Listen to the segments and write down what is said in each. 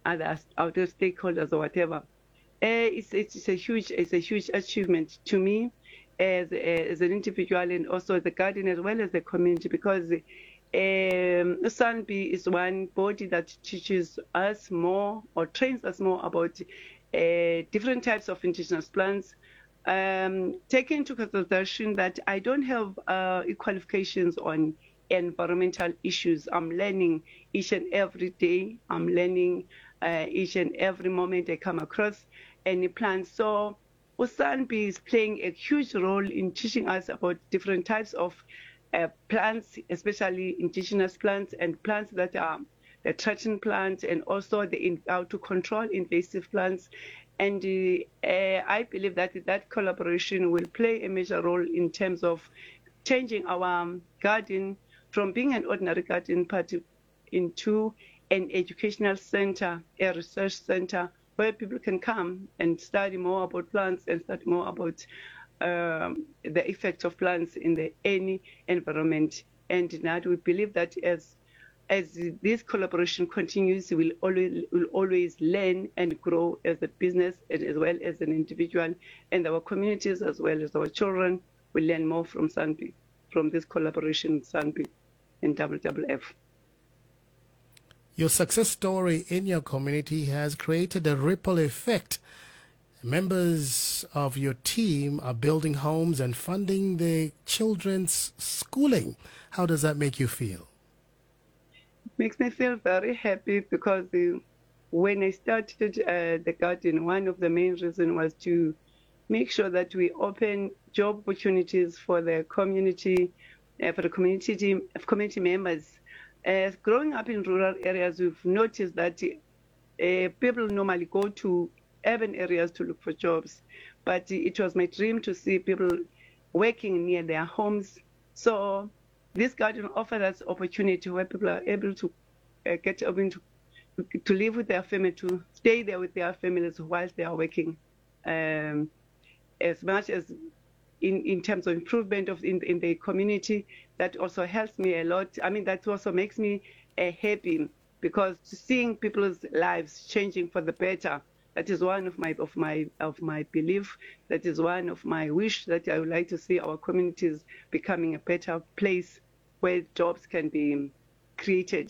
other stakeholders or whatever. It's a huge achievement to me as an individual and also as a guardian as well as the community, because SANBI is one body that teaches us more or trains us more about different types of indigenous plants. Taking into consideration that I don't have qualifications on environmental issues. I'm learning each and every day. I'm learning each and every moment I come across any plant. So SANBI is playing a huge role in teaching us about different types of plants, especially indigenous plants and plants that are the threatened plants, and also how to control invasive plants. And I believe that collaboration will play a major role in terms of changing our garden from being an ordinary garden party into an educational center, a research center, where people can come and study more about plants and study more about the effects of plants in any environment. And that we believe that as this collaboration continues, we'll always learn and grow as a business and as well as an individual, and our communities as well as our children will learn more from SANBI, from this collaboration with SANBI and WWF. Your success story in your community has created a ripple effect. Members of your team are building homes and funding their children's schooling. How does that make you feel? Makes me feel very happy because when I started the garden, one of the main reasons was to make sure that we open job opportunities for the community, for the community members. Growing up in rural areas, we've noticed that people normally go to urban areas to look for jobs, but it was my dream to see people working near their homes. So this garden offered us opportunity where people are able to get open to live with their family, to stay there with their families whilst they are working. As much as in terms of improvement in the community, that also helps me a lot. I mean, that also makes me happy, because seeing people's lives changing for the better, that is one of my belief. That is one of my wish, that I would like to see our communities becoming a better place where jobs can be created.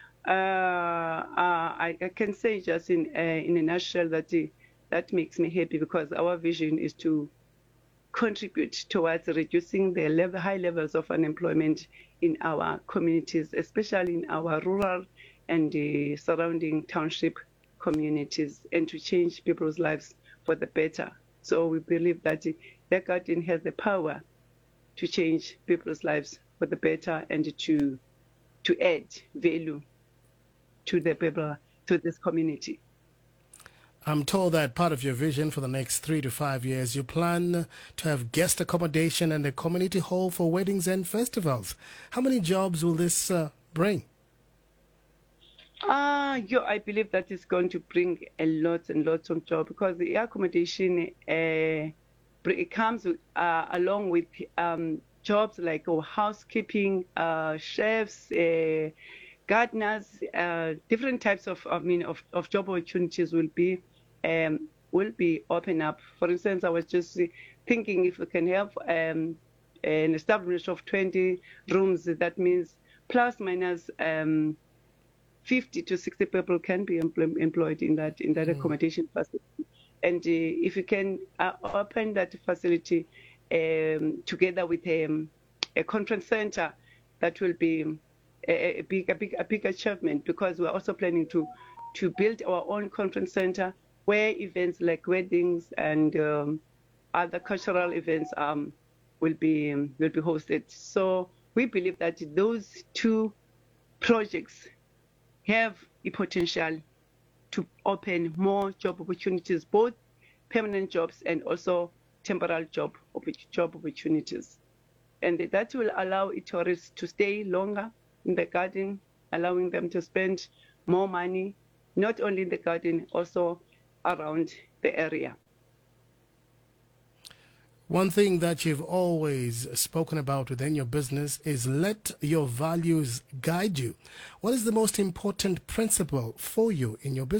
I can say just in a nutshell that makes me happy, because our vision is to contribute towards reducing the high levels of unemployment in our communities, especially in our rural and surrounding township communities, and to change people's lives for the better. So we believe that the garden has the power to change people's lives for the better and to add value to the people, to this community. I'm told that part of your vision for the next 3 to 5 years, you plan to have guest accommodation and a community hall for weddings and festivals. How many jobs will this bring? I believe that is going to bring a lot and lots of jobs, because the accommodation it comes along with jobs like housekeeping, chefs, gardeners, different types of job opportunities will be open up. For instance, I was just thinking if we can have an establishment of 20 rooms, that means plus minus 50 to 60 people can be employed in that accommodation facility. And if you can open that facility together with a conference center, that will be a big achievement, because we're also planning to build our own conference center where events like weddings and other cultural events will be hosted. So we believe that those two projects have the potential to open more job opportunities, both permanent jobs and also temporary job opportunities. And that will allow tourists to stay longer in the garden, allowing them to spend more money, not only in the garden, also around the area. One thing that you've always spoken about within your business is let your values guide you. What is the most important principle for you in your business?